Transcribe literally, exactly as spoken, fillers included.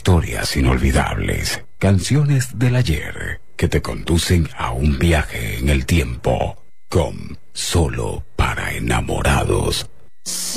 historias inolvidables, canciones del ayer que te conducen a un viaje en el tiempo con Solo para Enamorados.